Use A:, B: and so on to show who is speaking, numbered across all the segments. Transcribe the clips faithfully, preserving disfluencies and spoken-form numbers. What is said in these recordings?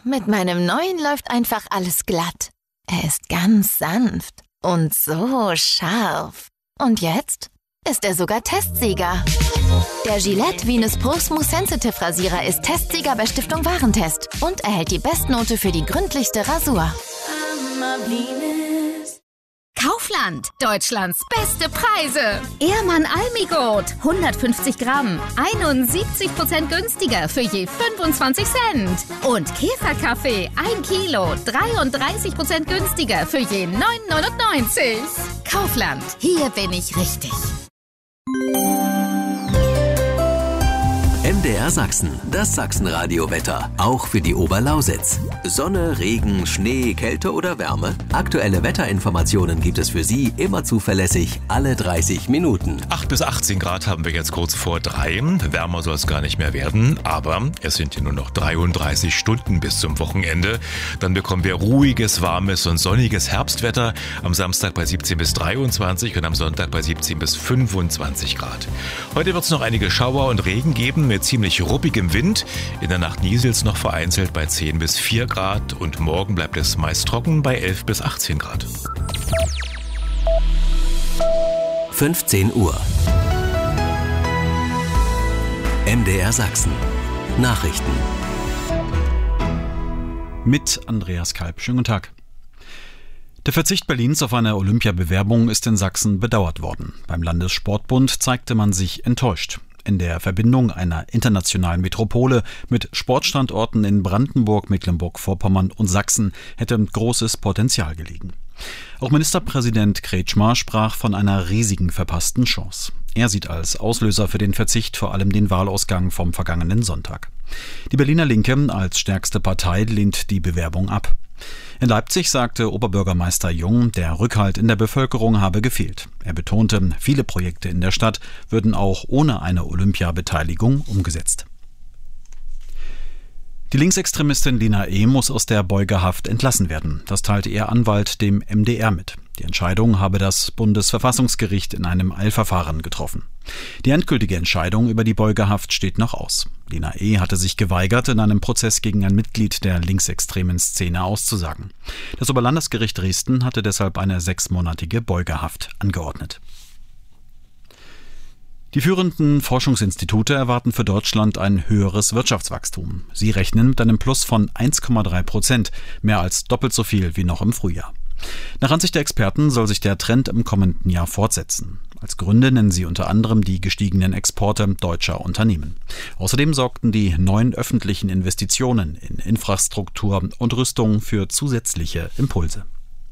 A: mit meinem neuen läuft einfach alles glatt. Er ist ganz sanft und so scharf. Und jetzt ist er sogar Testsieger. Der Gillette Venus Pro Smooth Sensitive Rasierer ist Testsieger bei Stiftung Warentest und erhält die Bestnote für die gründlichste Rasur.
B: Kaufland, Deutschlands beste Preise. Ehrmann Almigold, hundertfünfzig Gramm, einundsiebzig Prozent günstiger für je fünfundzwanzig Cent. Und Käferkaffee, ein Kilo, dreiunddreißig Prozent günstiger für je neun neunundneunzig. Kaufland, hier bin ich richtig.
C: M D R Sachsen, das Sachsenradio-Wetter, auch für die Oberlausitz. Sonne, Regen, Schnee, Kälte oder Wärme? Aktuelle Wetterinformationen gibt es für Sie immer zuverlässig, alle dreißig Minuten.
D: acht bis achtzehn Grad haben wir jetzt kurz vor drei. Wärmer soll es gar nicht mehr werden, aber es sind ja nur noch dreiunddreißig Stunden bis zum Wochenende. Dann bekommen wir ruhiges, warmes und sonniges Herbstwetter. Am Samstag bei siebzehn bis dreiundzwanzig und am Sonntag bei siebzehn bis fünfundzwanzig Grad. Heute wird es noch einige Schauer und Regen geben mit ziemlich ruppigem Wind. In der Nacht nieselt es noch vereinzelt bei zehn bis vier Grad und morgen bleibt es meist trocken bei elf bis achtzehn Grad.
C: fünfzehn Uhr. M D R Sachsen. Nachrichten.
E: Mit Andreas Kalb. Schönen guten Tag. Der Verzicht Berlins auf eine Olympiabewerbung ist in Sachsen bedauert worden. Beim Landessportbund zeigte man sich enttäuscht. In der Verbindung einer internationalen Metropole mit Sportstandorten in Brandenburg, Mecklenburg-Vorpommern und Sachsen hätte großes Potenzial gelegen. Auch Ministerpräsident Kretschmer sprach von einer riesigen verpassten Chance. Er sieht als Auslöser für den Verzicht vor allem den Wahlausgang vom vergangenen Sonntag. Die Berliner Linke als stärkste Partei lehnt die Bewerbung ab. In Leipzig sagte Oberbürgermeister Jung, der Rückhalt in der Bevölkerung habe gefehlt. Er betonte, viele Projekte in der Stadt würden auch ohne eine Olympiabeteiligung umgesetzt. Die Linksextremistin Lina E. muss aus der Beugehaft entlassen werden. Das teilte ihr Anwalt dem M D R mit. Die Entscheidung habe das Bundesverfassungsgericht in einem Eilverfahren getroffen. Die endgültige Entscheidung über die Beugehaft steht noch aus. Lina E. hatte sich geweigert, in einem Prozess gegen ein Mitglied der linksextremen Szene auszusagen. Das Oberlandesgericht Dresden hatte deshalb eine sechsmonatige Beugehaft angeordnet. Die führenden Forschungsinstitute erwarten für Deutschland ein höheres Wirtschaftswachstum. Sie rechnen mit einem Plus von eins Komma drei Prozent, mehr als doppelt so viel wie noch im Frühjahr. Nach Ansicht der Experten soll sich der Trend im kommenden Jahr fortsetzen. Als Gründe nennen sie unter anderem die gestiegenen Exporte deutscher Unternehmen. Außerdem sorgten die neuen öffentlichen Investitionen in Infrastruktur und Rüstung für zusätzliche Impulse.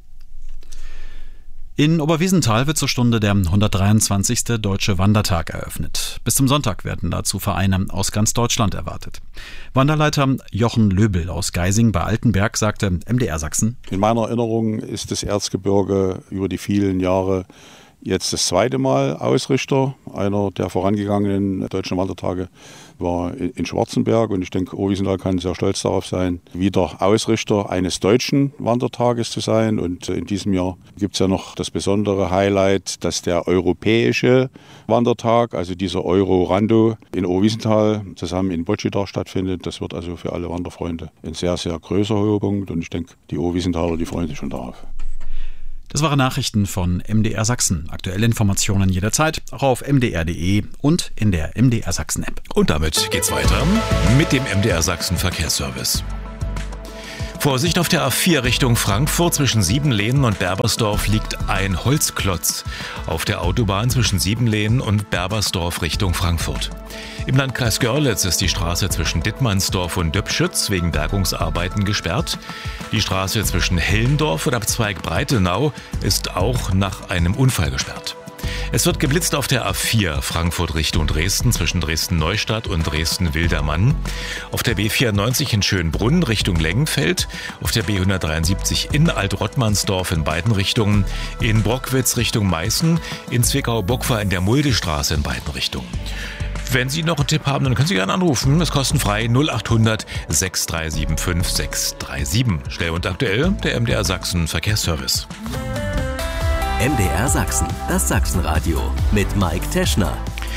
E: In Oberwiesenthal wird zur Stunde der hundertdreiundzwanzigste Deutsche Wandertag eröffnet. Bis zum Sonntag werden dazu Vereine aus ganz Deutschland erwartet. Wanderleiter Jochen Löbel aus Geising bei Altenberg sagte M D R Sachsen:
F: In meiner Erinnerung ist das Erzgebirge über die vielen Jahre jetzt das zweite Mal Ausrichter. Einer der vorangegangenen Deutschen Wandertage war in Schwarzenberg und ich denke, Oberwiesenthal kann sehr stolz darauf sein, wieder Ausrichter eines deutschen Wandertages zu sein. Und in diesem Jahr gibt es ja noch das besondere Highlight, dass der europäische Wandertag, also dieser Euro-Rando in Oberwiesenthal zusammen in Botschitar stattfindet. Das wird also für alle Wanderfreunde ein sehr, sehr größer Höhepunkt und ich denke, die Oberwiesenthaler, die freuen sich schon darauf.
E: Das waren Nachrichten von M D R Sachsen. Aktuelle Informationen jederzeit, auch auf m d r punkt d e und in der M D R Sachsen App.
D: Und damit geht's weiter mit dem M D R Sachsen Verkehrsservice. Vorsicht, auf der A vier Richtung Frankfurt zwischen Siebenlehnen und Berbersdorf liegt ein Holzklotz auf der Autobahn zwischen Siebenlehnen und Berbersdorf Richtung Frankfurt. Im Landkreis Görlitz ist die Straße zwischen Dittmannsdorf und Döpschütz wegen Bergungsarbeiten gesperrt. Die Straße zwischen Hellendorf und Abzweig Breitenau ist auch nach einem Unfall gesperrt. Es wird geblitzt auf der A vier Frankfurt Richtung Dresden zwischen Dresden-Neustadt und Dresden-Wildermann. Auf der B vierundneunzig in Schönbrunn Richtung Lengenfeld. Auf der B hundertdreiundsiebzig in Alt-Rottmannsdorf in beiden Richtungen. In Brockwitz Richtung Meißen. In Zwickau-Bockwar in der Muldestraße in beiden Richtungen. Wenn Sie noch einen Tipp haben, dann können Sie gerne anrufen. Das ist kostenfrei null acht hundert sechs drei sieben fünf sechs drei sieben. Schnell und aktuell der M D R Sachsen Verkehrsservice.
C: M D R Sachsen, das Sachsenradio mit Mike Teschner.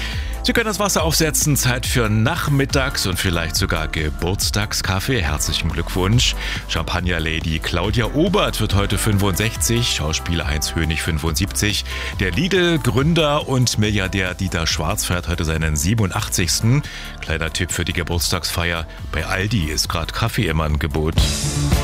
D: Sie können das Wasser aufsetzen. Zeit für Nachmittags- und vielleicht sogar Geburtstagskaffee. Herzlichen Glückwunsch. Champagner-Lady Claudia Obert wird heute fünfundsechzig, Schauspieler Heinz Hönig fünfundsiebzig. Der Lidl-Gründer und Milliardär Dieter Schwarz feiert heute seinen siebenundachtzigsten Kleiner Tipp für die Geburtstagsfeier: Bei Aldi ist gerade Kaffee im Angebot.